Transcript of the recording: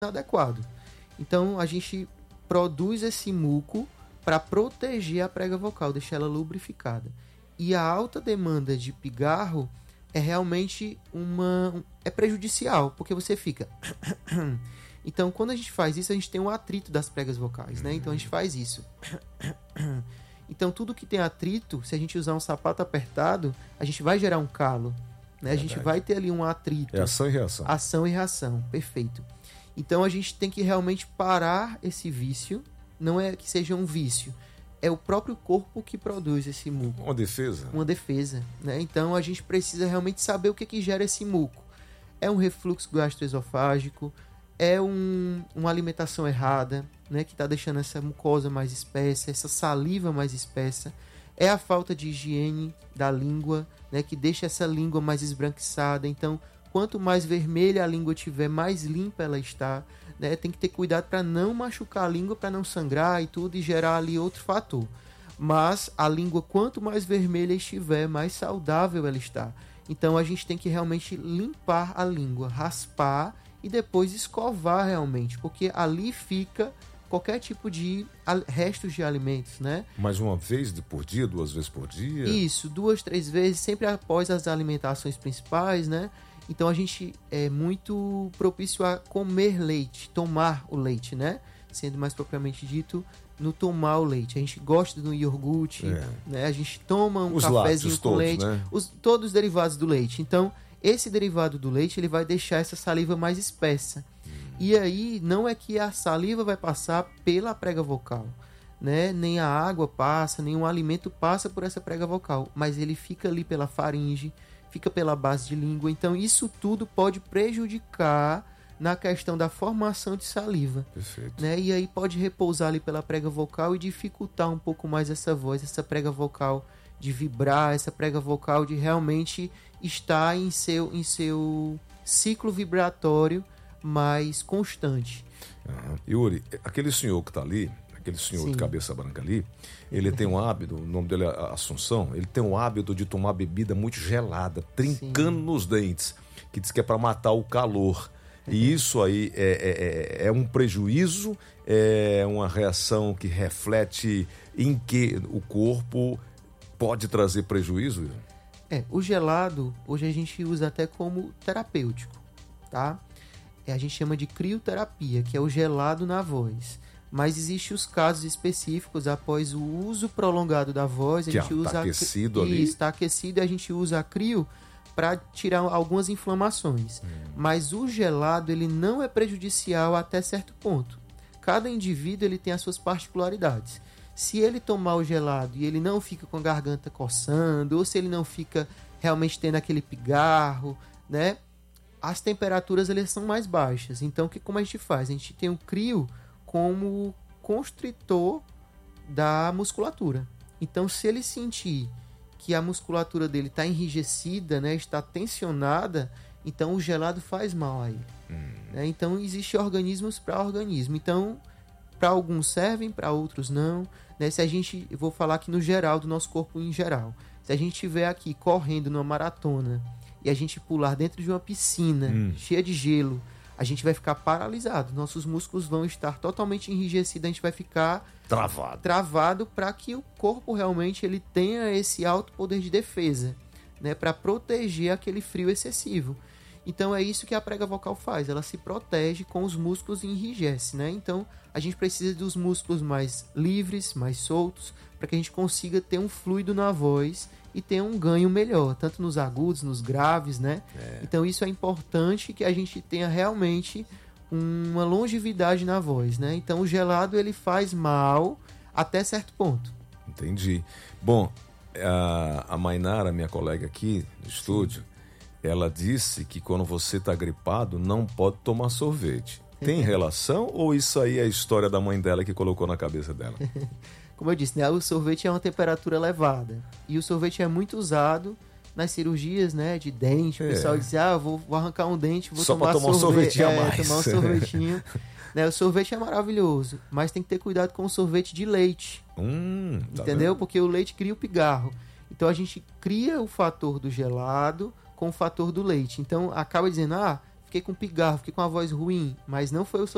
inadequado. Então a gente produz esse muco para proteger a prega vocal, deixar ela lubrificada. E a alta demanda de pigarro é realmente é prejudicial, porque você fica... Então, quando a gente faz isso, a gente tem um atrito das pregas vocais, né? Então, a gente faz isso. Então, tudo que tem atrito, se a gente usar um sapato apertado, a gente vai gerar um calo, né? A gente vai ter ali um atrito. É ação e reação. Ação e reação, perfeito. Então, a gente tem que realmente parar esse vício. Não é que seja um vício. É o próprio corpo que produz esse muco. Uma defesa. Uma defesa, né? Então, a gente precisa realmente saber o que gera esse muco. É um refluxo gastroesofágico, é uma alimentação errada, né, que está deixando essa mucosa mais espessa, essa saliva mais espessa. É a falta de higiene da língua, né, que deixa essa língua mais esbranquiçada. Então, quanto mais vermelha a língua tiver, mais limpa ela está. Né? Tem que ter cuidado para não machucar a língua, para não sangrar e tudo, e gerar ali outro fator. Mas a língua, quanto mais vermelha estiver, mais saudável ela está. Então, a gente tem que realmente limpar a língua, raspar e depois escovar realmente, porque ali fica qualquer tipo de restos de alimentos, né? Mais uma vez por dia, 2 vezes por dia? Isso, 2, 3 vezes, sempre após as alimentações principais, né? Então a gente é muito propício a comer leite, tomar o leite, né? Sendo mais propriamente dito, no tomar o leite. A gente gosta do iogurte, né? A gente toma um cafezinho com todos, leite, né? Todos os derivados do leite. Então, esse derivado do leite, ele vai deixar essa saliva mais espessa. E aí, não é que a saliva vai passar pela prega vocal, né? Nem a água passa, nem o alimento passa por essa prega vocal, mas ele fica ali pela faringe, fica pela base de língua. Então, isso tudo pode prejudicar na questão da formação de saliva. Perfeito. Né? E aí pode repousar ali pela prega vocal e dificultar um pouco mais essa voz, essa prega vocal de vibrar, essa prega vocal de realmente estar em seu ciclo vibratório mais constante. Yuri, aquele senhor que está ali, aquele senhor de cabeça branca ali, ele tem um hábito, o nome dele é Assunção, ele tem um hábito de tomar bebida muito gelada, trincando nos dentes, que diz que é para matar o calor. E isso aí é um prejuízo, é uma reação que reflete em que o corpo pode trazer prejuízo? O gelado, hoje a gente usa até como terapêutico, tá? A gente chama de crioterapia, que é o gelado na voz. Mas existem os casos específicos após o uso prolongado da voz. A gente usa aquecido ali. Está aquecido e a gente usa a crio para tirar algumas inflamações. Mas o gelado, ele não é prejudicial até certo ponto. Cada indivíduo ele tem as suas particularidades. Se ele tomar o gelado e ele não fica com a garganta coçando, ou se ele não fica realmente tendo aquele pigarro, né? As temperaturas elas são mais baixas. Então, como a gente faz? A gente tem o crio como constritor da musculatura. Então, se ele sentir que a musculatura dele está enrijecida, né, está tensionada, então o gelado faz mal a ele. Né? Então, existem organismos para organismo. Então, para alguns servem, para outros não. Né? Se a gente, eu vou falar aqui no geral, do nosso corpo em geral. Se a gente estiver aqui correndo numa maratona e a gente pular dentro de uma piscina cheia de gelo, a gente vai ficar paralisado. Nossos músculos vão estar totalmente enrijecidos, a gente vai ficar travado para que o corpo realmente ele tenha esse alto poder de defesa, né, para proteger aquele frio excessivo. Então é isso que a prega vocal faz, ela se protege com os músculos e enrijece, né? Então a gente precisa dos músculos mais livres, mais soltos, para que a gente consiga ter um fluido na voz e ter um ganho melhor, tanto nos agudos, nos graves, né? Então isso é importante, que a gente tenha realmente uma longevidade na voz, né? Então o gelado ele faz mal até certo ponto. Entendi. Bom, a Mainara, minha colega aqui no estúdio, ela disse que quando você está gripado não pode tomar sorvete. Tem relação ou isso aí é a história da mãe dela que colocou na cabeça dela? Como eu disse, né, o sorvete é uma temperatura elevada. E o sorvete é muito usado nas cirurgias, né, de dente. O pessoal diz, vou arrancar um dente, vou só tomar um sorvetinho a mais. Tomar um sorvetinho. Né, o sorvete é maravilhoso, mas tem que ter cuidado com o sorvete de leite. Entendeu? Porque o leite cria o pigarro. Então a gente cria o fator do gelado com o fator do leite. Então acaba dizendo, fiquei com pigarro, fiquei com a voz ruim, mas não foi o